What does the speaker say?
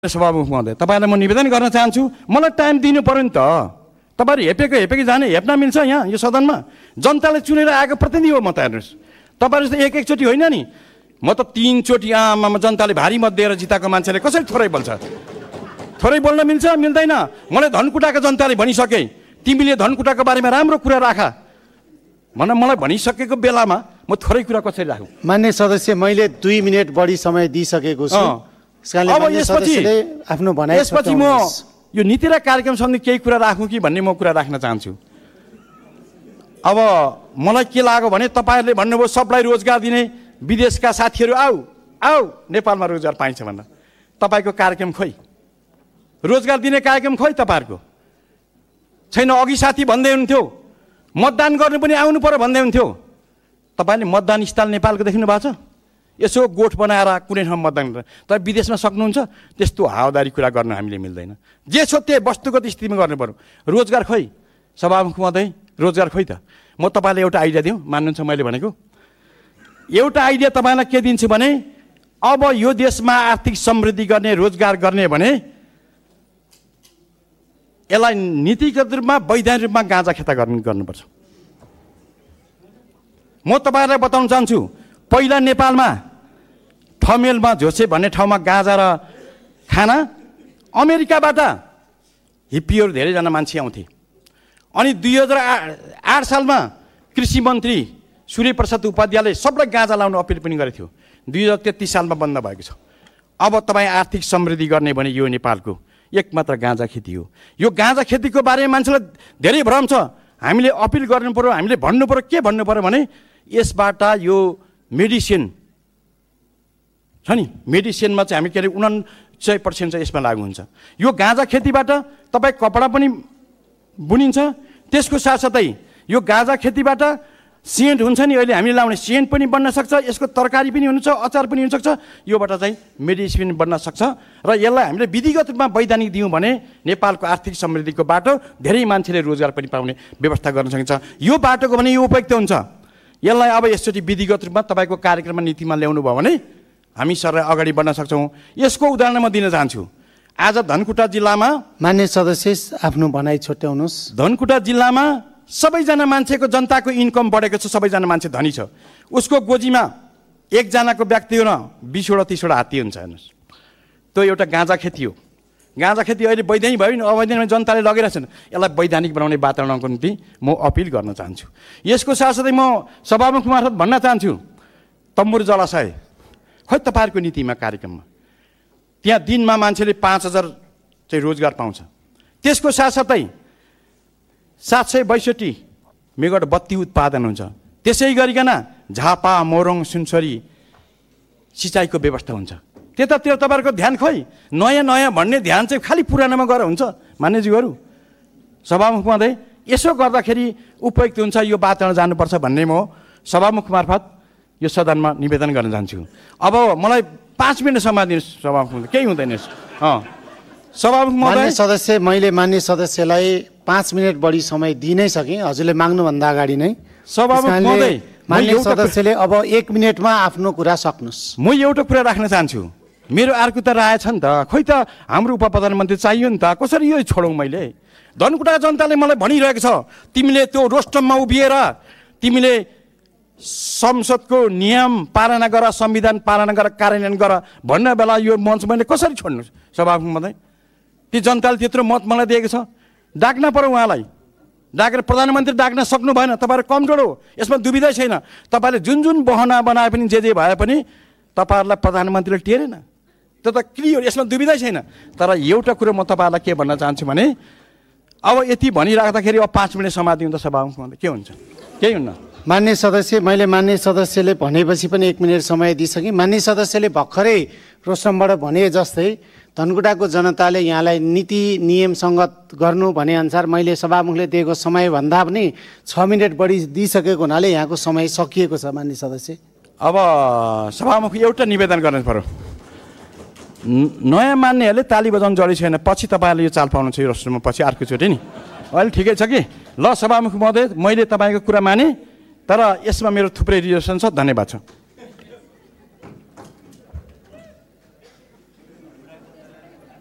सभामुख महोदय, तपाईँलाई म निवेदन गर्न चाहन्छु, मलाई टाइम दिनु पर्यो नि त। तपाईँहरू हेपेको जाने हेप्न मिल्छ यहाँ यो सदनमा? जनताले चुनेर आएको प्रतिनिधि हो म त। हेर्नुहोस्, तपाईँहरू त एकचोटि होइन नि, म त 3 चोटि आमामा जनताले भारी मत दिएर जिताएको मान्छेले कसरी थोरै बोल्छ? थोरै बोल्न मिल्छ? मिल्दैन। मलाई धनकुटाको जनताले भनिसके, तिमीले धनकुटाको बारेमा राम्रो कुरा राख मलाई भनिसकेको बेलामा म थोरै कुरा कसरी राखौँ? मान्य सदस्य, मैले 2 मिनेट बढी समय दिइसकेको छु। अब यसपछि म यो नीति र कार्यक्रमसँग केही कुरा राखौँ कि भन्ने म कुरा राख्न चाहन्छु। अब मलाई के लाग्यो भने तपाईँहरूले भन्नुभयो सबलाई रोजगार दिने, विदेशका साथीहरू आऊ आऊ नेपालमा रोजगार पाइन्छ भनेर। तपाईँको कार्यक्रम खोइ? रोजगार दिने कार्यक्रम खोइ तपाईँहरूको? छैन। अघि साथी भन्दै हुन्थ्यो मतदान गर्नु पनि आउनु पर्यो भन्दै हुन्थ्यो। तपाईँले मतदान स्थल नेपालको देख्नु भएको छ? यसो गोठ बनाएर कुनै ठाउँमा मतदान गरेर तर विदेशमा सक्नुहुन्छ? त्यस्तो हावादारी कुरा गर्न हामीले मिल्दैन। जे छ त्यही वस्तुगत स्थितिमा गर्नु पर्यो। रोजगार खोइ? सभामुख महोदय, रोजगार खोइ त? म तपाईँलाई एउटा आइडिया दिउँ, मान्नुहुन्छ मैले भनेको? एउटा आइडिया तपाईँलाई के दिन्छु भने, अब यो देशमा आर्थिक समृद्धि गर्ने, रोजगार गर्ने भने यसलाई नीतिगत रूपमा, वैधानिक रूपमा गाँजा खेता गर्नुपर्छ। म तपाईँहरूलाई बताउन चाहन्छु, पहिला नेपालमा ठमेलमा झोसे भन्ने ठाउँमा गाँजा र खाना अमेरिकाबाट हिप्पीहरू धेरैजना मान्छे आउँथे। अनि 2008 सालमा कृषि मन्त्री सूर्यप्रसाद उपाध्यायले सबलाई गाँजा लाउनु अपिल पनि गरेको थियो। 2033 सालमा बन्द भएको छ। अब तपाईँ आर्थिक समृद्धि गर्ने भने यो नेपालको एकमात्र गाँजा खेती हो। यो गाँजा खेतीको बारेमा मान्छेलाई धेरै भ्रम छ। हामीले अपिल गर्नु पर्यो, हामीले भन्नु पर्यो। के भन्नु पर्यो भने यसबाट यो मेडिसिन छ नि, मेडिसिनमा चाहिँ हामी के अरे 99% चाहिँ यसमा लागु हुन्छ। यो गाँजा खेतीबाट तपाईँ कपडा पनि बुनिन्छ। त्यसको साथसाथै यो गाँजा खेतीबाट सेन्ट हुन्छ नि, अहिले हामीले लाउने सेन्ट पनि बन्न सक्छ, यसको तरकारी पनि हुनुहुन्छ, अचार पनि हुनसक्छ। योबाट चाहिँ मेडिसिन बन्न सक्छ। र यसलाई हामीले विधिगत रूपमा वैधानिक दियौँ भने नेपालको आर्थिक समृद्धिको बाटो, धेरै मान्छेले रोजगार पनि पाउने व्यवस्था गर्न सकिन्छ। यो बाटोको भने यो उपयुक्त हुन्छ। यसलाई अब यसचोटि विधिगत रूपमा तपाईँको कार्यक्रममा, नीतिमा ल्याउनु भयो भने हामी सरलाई अगाडि बढ्न सक्छौँ। यसको उदाहरण म दिन चाहन्छु। आज धनकुटा जिल्लामा, मान्य सदस्य आफ्नो भनाइ छुट्याउनुहोस्। धनकुटा जिल्लामा सबैजना मान्छेको, जनताको इन्कम बढेको छ, सबैजना मान्छे धनी छ। उसको गोजीमा एकजनाको व्यक्ति हो न 20वटा 30वटा हात्ती हुन्छ। हेर्नुहोस्, त्यो एउटा गाँजा खेती हो। गाँजा खेती अहिले वैधानिक भयो नि, अवैधानिक जनताले लगेर छन्। यसलाई वैधानिक बनाउने वातावरणको निम्ति म अपिल गर्न चाहन्छु। यसको साथसाथै म सभामुख मार्फत भन्न चाहन्छु, तम्बुर जलाशय खै तपाईँहरूको नीतिमा, कार्यक्रममा त्यहाँ दिनमा मान्छेले 5000 चाहिँ रोजगार पाउँछ। त्यसको साथसाथै 762 मेगावाट बत्ती उत्पादन हुन्छ। त्यसै गरिकन झापा, मोरङ, सुनसरी सिँचाइको व्यवस्था हुन्छ। त्यतातिर तपाईँहरूको ध्यान खोइ? नयाँ नयाँ भन्ने ध्यान चाहिँ खालि पुरानोमा गएर हुन्छ। मान्यज्यूहरू, सभामुख महोदय, यसो गर्दाखेरि उपयुक्त हुन्छ। यो वातावरण जानुपर्छ भन्ने म सभामुख मार्फत यो सदनमा निवेदन गर्न चाहन्छु। अब मलाई 5 मिनट समय दिनुहोस् सभामुख महोदय, केही हुँदैन। सभामुख महोदय, सदस्य, मैले मान्य सदस्यलाई 5 मिनट बढी समय दिइ नै सकेँ, हजुरले माग्नुभन्दा अगाडि नै। सभामुख महोदय, मान्य सदस्यले अब 1 मिनटमा आफ्नो कुरा सक्नुहोस्। म एउटा कुरा राख्न चाहन्छु। मेरो अर्को त राय छ नि त, खोइ त हाम्रो उपप्रधानमन्त्री चाहियो नि त। कसरी यो छोडौँ? मैले धनकुटा जनताले मलाई भनिरहेको छ, तिमीले त्यो रोस्टममा उभिएर तिमीले संसदको नियम पालना गर, संविधान पालना गर, कार्यान्वयन गर भन्न बेला यो मञ्च मैले कसरी छोड्नु? सभामुख महोदय, ती जनताले त्यत्रो मत मलाई दिएको छ। डाक्न पर्यो उहाँलाई। डाकेर प्रधानमन्त्री डाक्न सक्नु भएन। तपाईँहरू कमजोर हो, यसमा दुविधै छैन। तपाईँले जुन जुन बहना बनाए पनि, जे भए पनि तपाईँहरूलाई प्रधानमन्त्रीले टेरेन। त्यो त क्लियर, यसमा दुविधै छैन। तर एउटा कुरो म तपाईँहरूलाई के भन्न चाहन्छु भने, अब यति भनिराख्दाखेरि अब 5 मिनट समय दिउँ त सभामुख महोदय, के हुन्छ? केही हुन्न। मान्य सदस्य, मैले मान्य सदस्यले भनेपछि पनि 1 मिनट समय दिइसकेँ। मान्य सदस्यले भर्खरै रोस्टमबाट भने जस्तै धनकुटाको जनताले यहाँलाई नीति नियम सङ्गत गर्नु भने अनुसार मैले सभामुखले दिएको समयभन्दा पनि 6 मिनट बढी दिइसकेको हुनाले यहाँको समय सकिएको छ। मान्य सदस्य, अब सभामुख एउटा निवेदन गर्नु पर्यो। नयाँ मान्नेहरूले ताली बजाउनु जरुरी छैन। पछि तपाईँहरूले यो चाल पाउनु छ यो रोस्टरमा, पछि अर्कोचोटि नि। अहिले ठिकै छ कि? ल सभामुख महोदय, मैले तपाईँको कुरा माने, तर यसमा मेरो थुप्रै रिजर्भेसन छ। धन्यवाद छ।